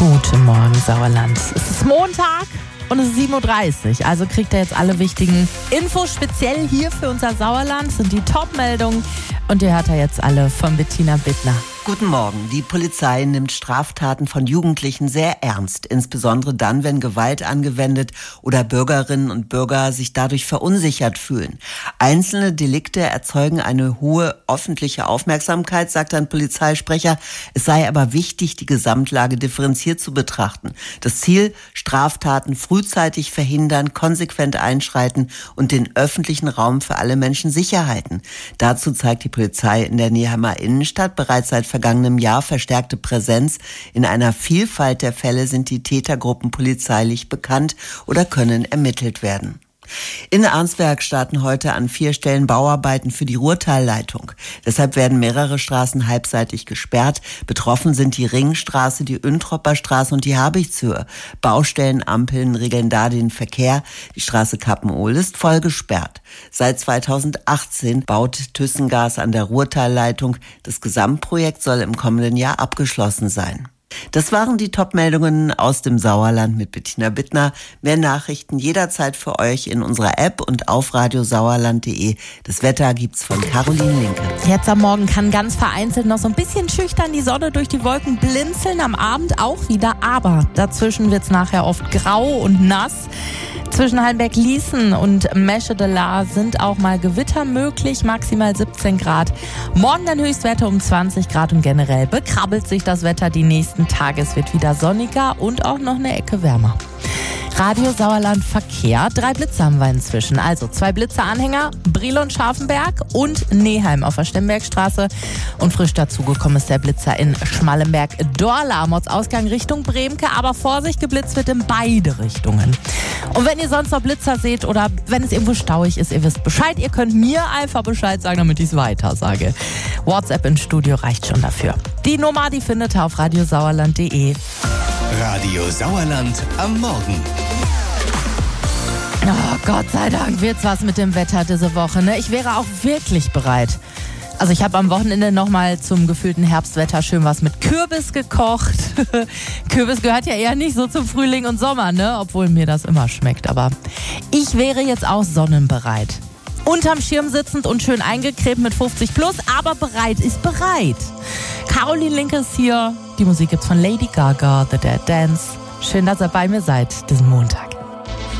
Guten Morgen, Sauerland. Es ist Montag und es ist 7.30 Uhr. Also kriegt ihr jetzt alle wichtigen Infos. Speziell hier für unser Sauerland sind die Top-Meldungen. Und ihr hört ja jetzt alle von Bettina Bittner. Guten Morgen. Die Polizei nimmt Straftaten von Jugendlichen sehr ernst. Insbesondere dann, wenn Gewalt angewendet oder Bürgerinnen und Bürger sich dadurch verunsichert fühlen. Einzelne Delikte erzeugen eine hohe öffentliche Aufmerksamkeit, sagt ein Polizeisprecher. Es sei aber wichtig, die Gesamtlage differenziert zu betrachten. Das Ziel: Straftaten frühzeitig verhindern, konsequent einschreiten und den öffentlichen Raum für alle Menschen sicher halten. Dazu zeigt die Polizei in der Nehammer Innenstadt bereits seit vergangenem Jahr verstärkte Präsenz. In einer Vielfalt der Fälle sind die Tätergruppen polizeilich bekannt oder können ermittelt werden. In Arnsberg starten heute an 4 Stellen Bauarbeiten für die Ruhrtalleitung. Deshalb werden mehrere Straßen halbseitig gesperrt. Betroffen sind die Ringstraße, die Üntropper Straße und die Habichtshöhe. Baustellenampeln regeln da den Verkehr. Die Straße Kappenohl ist voll gesperrt. Seit 2018 baut Thyssengas an der Ruhrtalleitung. Das Gesamtprojekt soll im kommenden Jahr abgeschlossen sein. Das waren die Top-Meldungen aus dem Sauerland mit Bettina Bittner. Mehr Nachrichten jederzeit für euch in unserer App und auf radiosauerland.de. Das Wetter gibt's von Caroline Linke. Jetzt am Morgen kann ganz vereinzelt noch so ein bisschen schüchtern die Sonne durch die Wolken blinzeln, am Abend auch wieder. Aber dazwischen wird's nachher oft grau und nass. Zwischen Hallenberg-Ließen und Meschede-Lahr sind auch mal Gewitter möglich, maximal 17 Grad. Morgen dann Höchstwerte um 20 Grad und generell bekrabbelt sich das Wetter die nächsten Tage. Es wird wieder sonniger und auch noch eine Ecke wärmer. Radio Sauerland Verkehr. 3 Blitze haben wir inzwischen. Also 2 Blitzeranhänger, Briel und Scharfenberg und Neheim auf der Stembergstraße. Und frisch dazugekommen ist der Blitzer in Schmallenberg-Dorla. Mortsausgang Richtung Bremke. Aber Vorsicht, geblitzt wird in beide Richtungen. Und wenn ihr sonst noch Blitzer seht oder wenn es irgendwo stauig ist, ihr wisst Bescheid. Ihr könnt mir einfach Bescheid sagen, damit ich es weiter sage. WhatsApp ins Studio reicht schon dafür. Die Nummer, die findet ihr auf radiosauerland.de. Radio Sauerland am Morgen. Oh, Gott sei Dank wird's was mit dem Wetter diese Woche, ne? Ich wäre auch wirklich bereit. Also ich habe am Wochenende nochmal zum gefühlten Herbstwetter schön was mit Kürbis gekocht. Kürbis gehört ja eher nicht so zum Frühling und Sommer, ne? Obwohl mir das immer schmeckt. Aber ich wäre jetzt auch sonnenbereit. Unterm Schirm sitzend und schön eingecremt mit 50 plus, aber bereit ist bereit. Caroline Linke ist hier. Die Musik gibt's von Lady Gaga, The Dead Dance. Schön, dass ihr bei mir seid diesen Montag.